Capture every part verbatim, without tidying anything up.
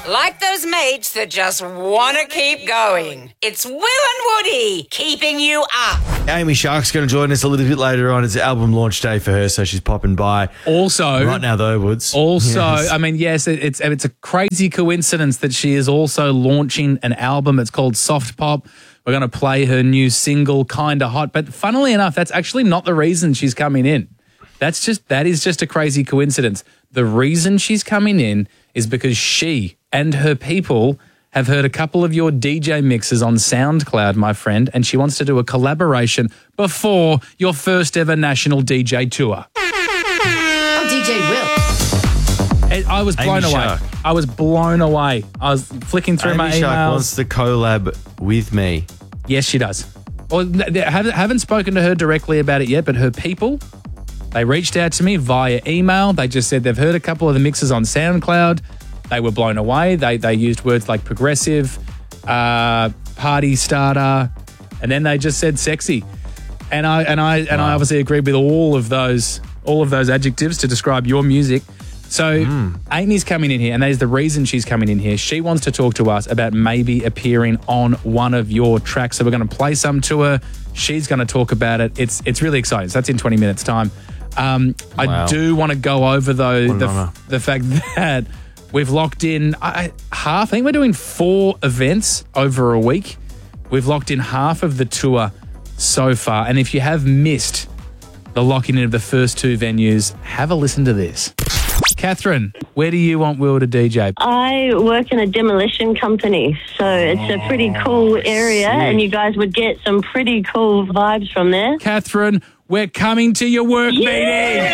Like those mates that just want to keep going. It's Will and Woody keeping you up. Amy Shark's going to join us a little bit later on. It's album launch day for her, so she's popping by. Also, right now though, Woods. Also, yes. I mean, yes, it, it's it's a crazy coincidence that she is also launching an album. It's called Soft Pop. We're going to play her new single, Kinda Hot. But funnily enough, that's actually not the reason she's coming in. That's just that is just a crazy coincidence. The reason she's coming in is because she and her people have heard a couple of your D J mixes on SoundCloud, my friend, and she wants to do a collaboration before your first ever national D J tour. I'm D J Will. It, I was blown Amy away. Shark. I was blown away. I was flicking through Amy my Shark emails. wants to collab with me. Yes, she does. Well, they haven't, haven't spoken to her directly about it yet, but her people, they reached out to me via email. They just said they've heard a couple of the mixes on SoundCloud. They were blown away. They they used words like progressive, uh, party starter, and then they just said sexy. And I and I and Wow. I obviously agreed with all of those all of those adjectives to describe your music. So Mm. Amy's coming in here, and that is the reason she's coming in here. She wants to talk to us about maybe appearing on one of your tracks. So we're going to play some to her. She's going to talk about it. It's it's really exciting. So that's in twenty minutes' time. Um, I Wow. do want to go over though What an the, honour. the fact that we've locked in I, half. I think we're doing four events over a week. We've locked in half of the tour so far. And if you have missed the locking in of the first two venues, have a listen to this. Catherine, where do you want Will to D J? I work in a demolition company, so it's a pretty cool area, and you guys would get some pretty cool vibes from there. Catherine, we're coming to your work meeting.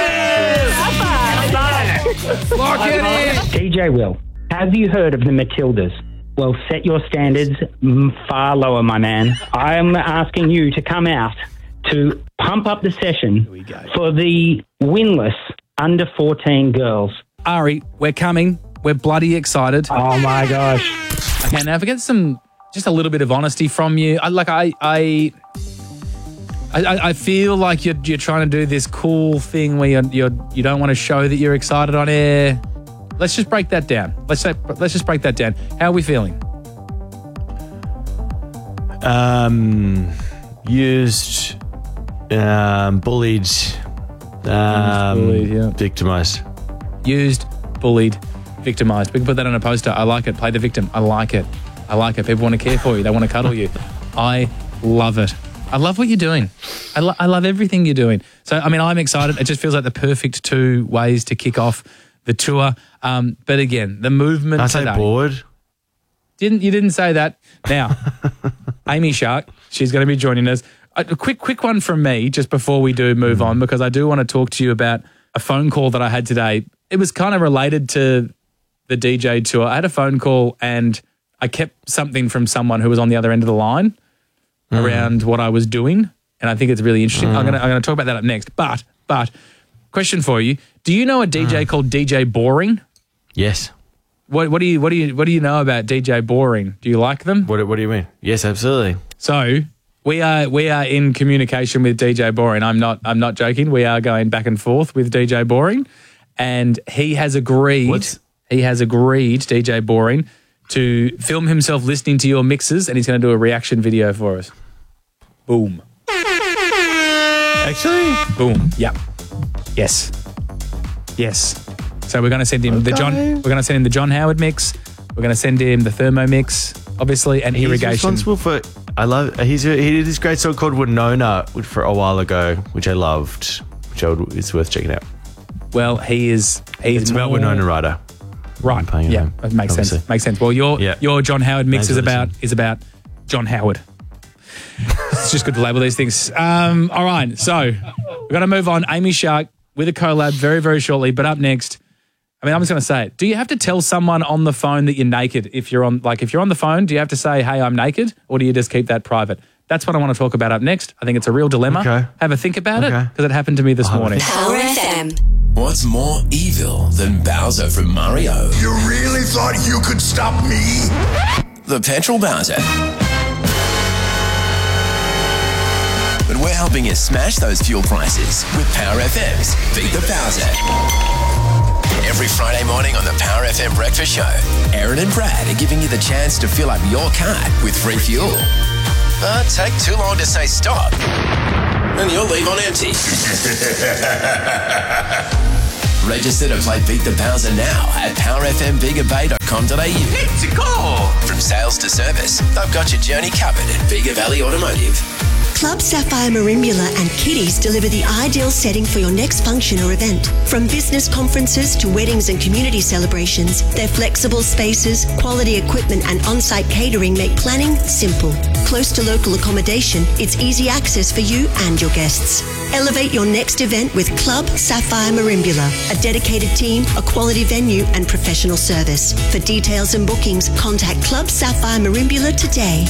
Lock it in. D J Will, have you heard of the Matildas? Well, set your standards mm, far lower, my man. I'm asking you to come out to pump up the session for the winless under fourteen girls. Ari, we're coming. We're bloody excited. Oh, my gosh. Okay, now if I get some, just a little bit of honesty from you, I, like I, I, I, I feel like you're you're trying to do this cool thing where you're, you're you don't want to show that you're excited on air. Let's just break that down. Let's say, let's just break that down. How are we feeling? Um, used, um, bullied, um, bullied, yeah. victimized. Used, bullied, victimized. We can put that on a poster. I like it. Play the victim. I like it. I like it. People want to care for you. They want to cuddle you. I love it. I love what you're doing. I, lo- I love everything you're doing. So, I mean, I'm excited. It just feels like the perfect two ways to kick off the tour. Um, but again, the movement I say today. bored. Didn't you didn't say that? Now, Amy Shark, she's going to be joining us. A, a quick quick one from me just before we do move on, because I do want to talk to you about a phone call that I had today. It was kind of related to the D J tour. I had a phone call and I kept something from someone who was on the other end of the line mm. around what I was doing, and I think it's really interesting. Mm. I'm going to I'm going to talk about that up next. But but question for you: do you know a D J mm. called D J Boring? Yes. What what do you what do you what do you know about D J Boring? Do you like them? What What do you mean? Yes, absolutely. So we are we are in communication with D J Boring. I'm not I'm not joking. We are going back and forth with D J Boring, and he has agreed. What? He has agreed, D J Boring, to film himself listening to your mixes, and he's going to do a reaction video for us. Boom. Actually, boom. Yep. Yes. Yes. So we're going to send him okay. the John. We're going to send him the John Howard mix. We're going to send him the Thermo mix, obviously, and he's irrigation. Responsible for. I love. He's he did this great song called Winona for a while ago, which I loved, which I would, it's worth checking out. Well, he is. He's it's about more, Winona Ryder. Right. Yeah, that makes obviously. sense. Makes sense. Well, your yeah. your John Howard mix is about is about John Howard. It's just good to label these things. Um, all right, so we're going to move on. Amy Shark with a collab very, very shortly. But up next, I mean, I'm just going to say it. Do you have to tell someone on the phone that you're naked if you're on, like, if you're on the phone? Do you have to say, "Hey, I'm naked," or do you just keep that private? That's what I want to talk about up next. I think it's a real dilemma. Okay. Have a think about okay. it because it happened to me this oh, morning. Power F M. What's more evil than Bowser from Mario? You really thought you could stop me? The Petrol Bowser. But we're helping you smash those fuel prices with Power F M's Beat the Bowser. Every Friday morning on the Power F M Breakfast Show, Aaron and Brad are giving you the chance to fill up your car with free fuel. But take too long to say stop, and you'll leave on empty. Register to play Beat the Bowser now at power f m bega bay dot com dot a u. Let's go! From sales to service, they've got your journey covered at Bega Valley Automotive. Club Sapphire Marimbula and Kiddies deliver the ideal setting for your next function or event. From business conferences to weddings and community celebrations, their flexible spaces, quality equipment and on-site catering make planning simple. Close to local accommodation, it's easy access for you and your guests. Elevate your next event with Club Sapphire Marimbula, a dedicated team, a quality venue and professional service. For details and bookings, contact Club Sapphire Marimbula today.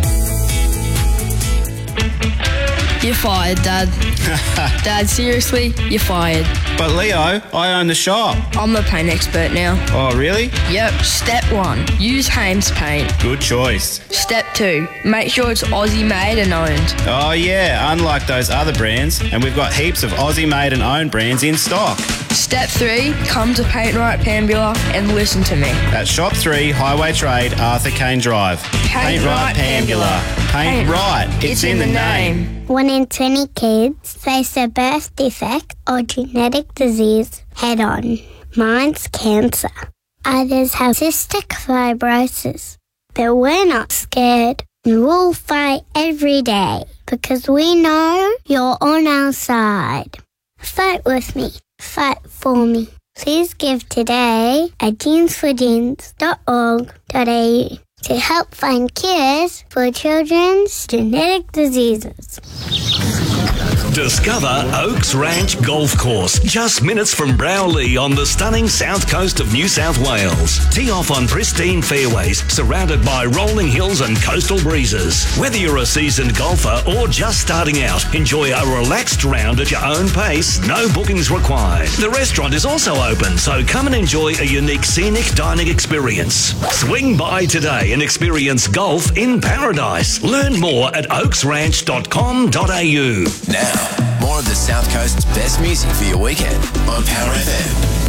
You're fired, Dad. Dad, seriously, you're fired. But Leo, I own the shop. I'm the paint expert now. Oh, really? Yep. Step one, use Hames paint. Good choice. Step two, make sure it's Aussie made and owned. Oh, yeah, unlike those other brands. And we've got heaps of Aussie made and owned brands in stock. Step three, come to Paint Right Pambula and listen to me. At Shop three, Highway Trade, Arthur Kane Drive. Paint, Paint Right Pambula. Paint, Paint Right, it's, it's in, in the name. name. One in twenty kids face a birth defect or genetic disease head on. Mine's cancer. Others have cystic fibrosis. But we're not scared. We'll fight every day because we know you're on our side. Fight with me. Fight for me. Please give today at genes for genes dot org dot a u to help find cures for children's genetic diseases. Discover Oaks Ranch Golf Course, just minutes from Browley on the stunning south coast of New South Wales. Tee off on pristine fairways, surrounded by rolling hills and coastal breezes. Whether you're a seasoned golfer or just starting out, enjoy a relaxed round at your own pace, no bookings required. The restaurant is also open, so come and enjoy a unique scenic dining experience. Swing by today and experience golf in paradise. Learn more at oaks ranch dot com dot a u. Now, more of the South Coast's best music for your weekend on Power F M.